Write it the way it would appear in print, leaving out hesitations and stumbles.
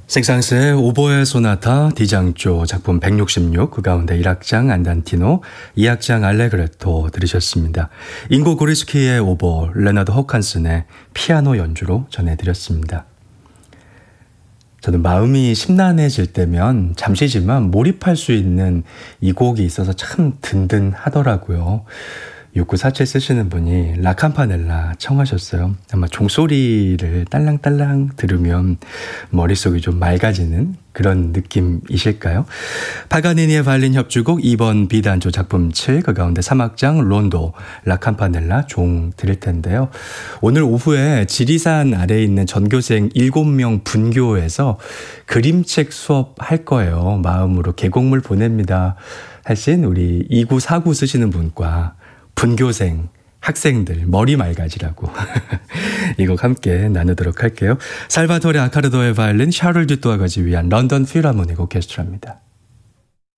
생상스의 오보에 소나타 D장조 작품 166, 그 가운데 1악장 안단티노, 2악장 알레그레토 들으셨습니다. 잉고 고리스키의 오보, 레나드 호칸슨의 피아노 연주로 전해드렸습니다. 저는 마음이 심란해질 때면 잠시지만 몰입할 수 있는 이 곡이 있어서 참 든든하더라고요. 6947 쓰시는 분이 라캄파넬라 청하셨어요. 아마 종소리를 딸랑딸랑 들으면 머릿속이 좀 맑아지는 그런 느낌이실까요? 파가니니의 바이올린 협주곡 2번 비단조 작품 7, 그 가운데 3악장 론도, 라캄파넬라 종 들을 텐데요. 오늘 오후에 지리산 아래에 있는 전교생 7명 분교에서 그림책 수업 할 거예요. 마음으로 계곡물 보냅니다 하신 우리 2949 쓰시는 분과 분교생, 학생들 머리 맑아지라고 이 곡 함께 나누도록 할게요. 살바토레 아카르도의 바이올린, 샤를 듀토아가지 위한 런던 필하모닉 오케스트라입니다.